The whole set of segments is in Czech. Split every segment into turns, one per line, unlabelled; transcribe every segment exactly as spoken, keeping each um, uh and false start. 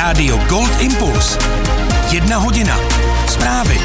Rádio Gold Impuls. Jedna hodina. Zprávy.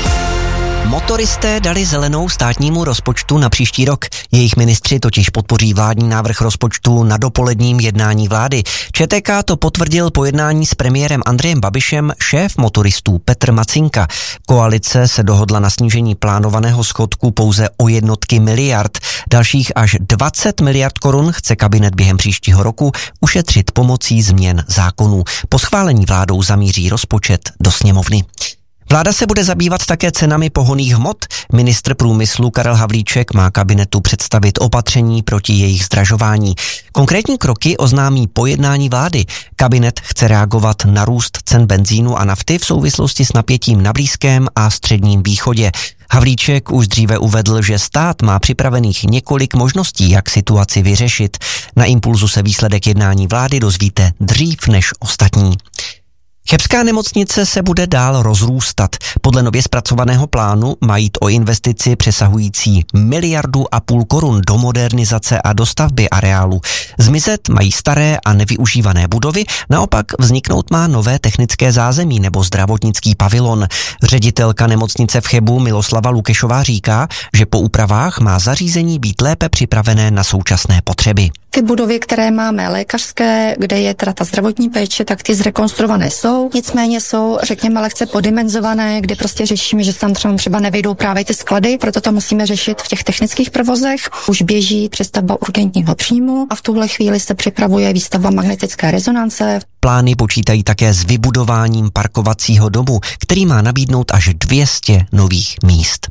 Motoristé dali zelenou státnímu rozpočtu na příští rok. Jejich ministři totiž podpoří vládní návrh rozpočtu na dopoledním jednání vlády. ČTK to potvrdil po jednání s premiérem Andrejem Babišem šéf motoristů Petr Macinka. Koalice se dohodla na snížení plánovaného schodku pouze o jednotky miliard. Dalších až dvacet miliard korun chce kabinet během příštího roku ušetřit pomocí změn zákonů. Po schválení vládou zamíří rozpočet do sněmovny. Vláda se bude zabývat také cenami pohonných hmot. Ministr průmyslu Karel Havlíček má kabinetu představit opatření proti jejich zdražování. Konkrétní kroky oznámí po jednání vlády. Kabinet chce reagovat na růst cen benzínu a nafty v souvislosti s napětím na Blízkém a Středním východě. Havlíček už dříve uvedl, že stát má připravených několik možností, jak situaci vyřešit. Na Impulzu se výsledek jednání vlády dozvíte dřív než ostatní. Chebská nemocnice se bude dál rozrůstat. Podle nově zpracovaného plánu má jít o investici přesahující miliardu a půl korun do modernizace a dostavby areálu. Zmizet mají staré a nevyužívané budovy, naopak vzniknout má nové technické zázemí nebo zdravotnický pavilon. Ředitelka nemocnice v Chebu Miloslava Lukešová říká, že po úpravách má zařízení být lépe připravené na současné potřeby.
Ty budovy, které máme lékařské, kde je teda ta zdravotní péče, tak ty zrekonstruované jsou. Nicméně jsou, řekněme, lehce podimenzované, kdy prostě řešíme, že tam třeba, třeba nevejdou právě ty sklady, proto to musíme řešit v těch technických provozech. Už běží přestavba urgentního příjmu a v tuhle chvíli se připravuje výstavba magnetické rezonance.
Plány počítají také s vybudováním parkovacího domu, který má nabídnout až dvě stě nových míst.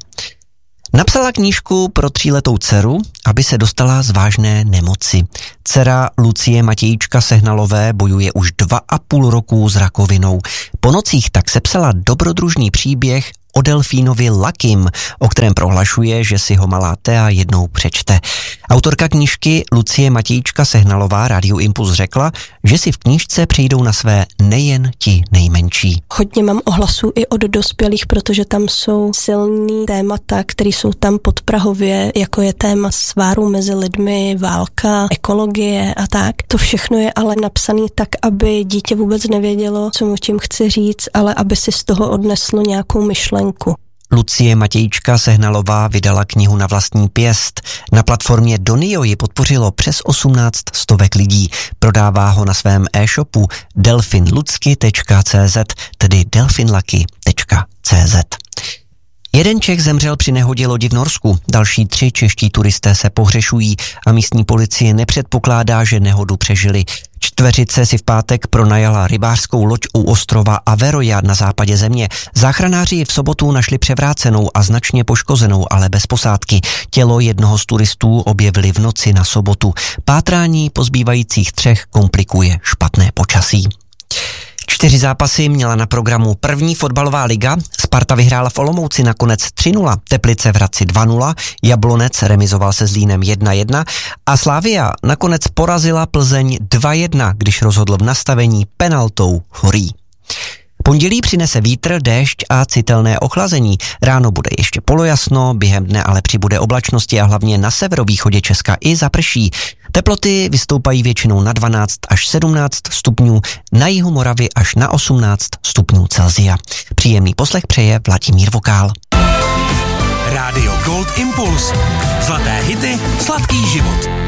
Napsala knížku pro tříletou dceru, aby se dostala z vážné nemoci. Dcera Lucie Matějíčka Sehnalové bojuje už dva a půl roku s rakovinou. Po nocích tak sepsala dobrodružný příběh o delfínovi Lakym, o kterém prohlašuje, že si ho malá Thea jednou přečte. Autorka knížky Lucie Matějíčka Sehnalová Rádiu Impuls řekla, že si v knížce přijdou na své nejen ti nejmenší.
Hodně mám ohlasů i od dospělých, protože tam jsou silný témata, které jsou tam podprahově, jako je téma sváru mezi lidmi, válka, ekologie a tak. To všechno je ale napsané tak, aby dítě vůbec nevědělo, co mu tím chci říct, ale aby si z toho odneslo nějakou myšlenku.
Lucie Matějíčka Sehnalová vydala knihu na vlastní pěst. Na platformě Donio ji podpořilo přes osmnáct stovek lidí. Prodává ho na svém e-shopu delfinlucky tečka cé zet, tedy delfinlucky tečka cé zet. Jeden Čech zemřel při nehodě lodi v Norsku, další tři čeští turisté se pohřešují a místní policie nepředpokládá, že nehodu přežili. Čtveřice si v pátek pronajala rybářskou loď u ostrova Averoja na západě země. Záchranáři ji v sobotu našli převrácenou a značně poškozenou, ale bez posádky. Tělo jednoho z turistů objevili v noci na sobotu. Pátrání po zbývajících třech komplikuje špatné počasí. Čtyři zápasy měla na programu první fotbalová liga. Sparta vyhrála v Olomouci nakonec tři nula, Teplice v Hradci dva nula, Jablonec remizoval se Zlínem jedna jedna a Slavia nakonec porazila Plzeň dva jedna, když rozhodl v nastavení penaltou Horí. Pondělí přinese vítr, déšť a citelné ochlazení. Ráno bude ještě polojasno, během dne ale přibude oblačnosti a hlavně na severovýchodě Česka i zaprší. Teploty vystoupají většinou na dvanáct až sedmnáct stupňů, na jihu Moravy až na osmnáct stupňů Celsia. Příjemný poslech přeje Vladimír Vokál.
Rádio Gold Impuls. Zlaté hity, sladký život.